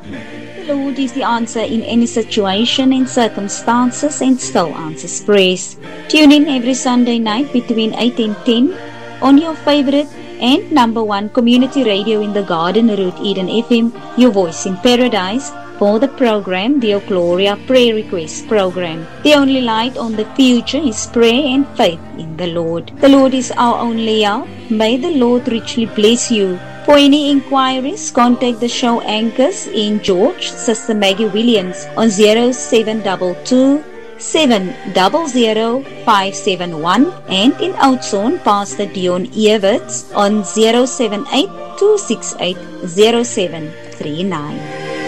The Lord is the answer in any situation and circumstances and still answers prayers. Tune in every Sunday night between 8 and 10 on your favorite and number one community radio in the Garden Route Eden FM, Your Voice in Paradise, for the program Deo Gloria Prayer Request Program. The only light on the future is prayer and faith in the Lord. The Lord is our only help. May the Lord richly bless you. For any inquiries, contact the show anchors in George, Sister Maggie Williams on 0722 700 571 and in Oudtshoorn, Pastor Dion Everts on 078 268 0739.